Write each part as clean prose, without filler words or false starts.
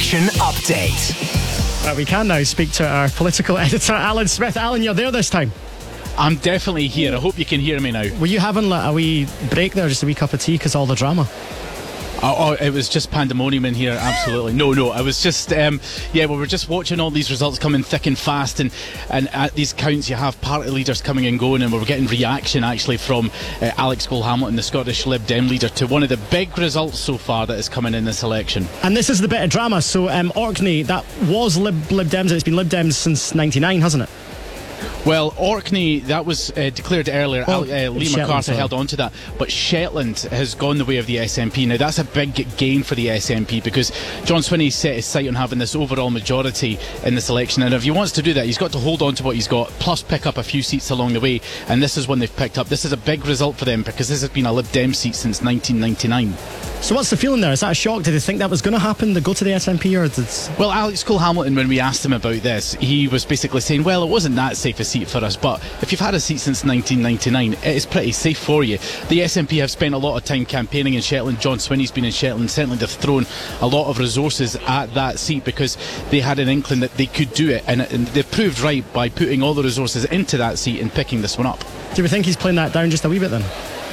election update. We can now speak to our political editor, Alan Smith. Alan, you're there this time. I'm definitely here. I hope you can hear me now. Were you having a wee break there, just a wee cup of tea because all the drama? Oh, it was just pandemonium in here, absolutely. No, I was just, we were just watching all these results coming thick and fast, and at these counts you have party leaders coming and going, and we were getting reaction actually from Alex Cole-Hamilton, the Scottish Lib Dem leader, to one of the big results so far that is coming in this election. And this is the bit of drama. So Orkney, that was Lib Dems, it's been Lib Dems since 99, hasn't it? Well, Orkney, that was declared earlier. Lee McCarthy held on to that. But Shetland has gone the way of the SNP. Now, that's a big gain for the SNP because John Swinney set his sight on having this overall majority in this election. And if he wants to do that, he's got to hold on to what he's got, plus pick up a few seats along the way. And this is one they've picked up. This is a big result for them because this has been a Lib Dem seat since 1999. So what's the feeling there? Is that a shock? Did they think that was going to happen, to go to the SNP? Well, Alex Cole-Hamilton, when we asked him about this, he was basically saying, well, it wasn't that safe a seat for us, but if you've had a seat since 1999, it is pretty safe for you. The SNP have spent a lot of time campaigning in Shetland. John Swinney's been in Shetland. Certainly they've thrown a lot of resources at that seat because they had an inkling that they could do it, and they've proved right by putting all the resources into that seat and picking this one up. Do we think he's playing that down just a wee bit then?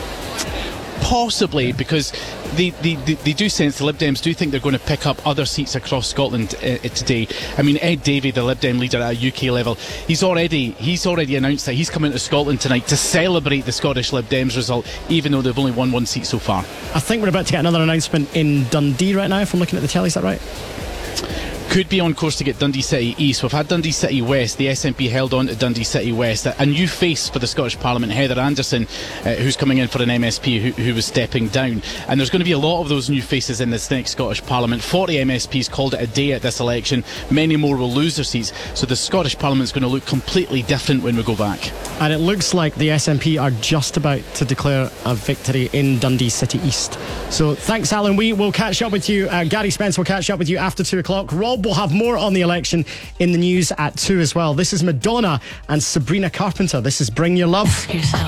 Possibly, because they do sense, the Lib Dems do think they're going to pick up other seats across Scotland today. I mean, Ed Davey, the Lib Dem leader at a UK level, he's already announced that he's coming to Scotland tonight to celebrate the Scottish Lib Dems result, even though they've only won one seat so far. I think we're about to get another announcement in Dundee right now, if I'm looking at the telly, is that right? Could be on course to get Dundee City East. We've had Dundee City West. The SNP held on to Dundee City West. A new face for the Scottish Parliament, Heather Anderson, who's coming in for an MSP who was stepping down. And there's going to be a lot of those new faces in this next Scottish Parliament. 40 MSPs called it a day at this election. Many more will lose their seats. So the Scottish Parliament's going to look completely different when we go back. And it looks like the SNP are just about to declare a victory in Dundee City East. So thanks, Alan. We will catch up with you. Gary Spence will catch up with you after 2 o'clock. Rob will have more on the election in the news at 2 as well. This is Madonna and Sabrina Carpenter. This is Bring Your Love.